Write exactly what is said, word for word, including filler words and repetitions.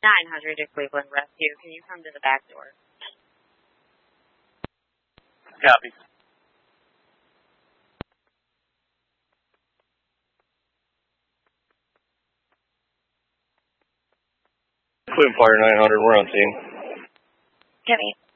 nine hundred to Cleveland Rescue. Can you come to the back door? Copy. Cleveland Fire nine hundred, we're on scene. Jimmy.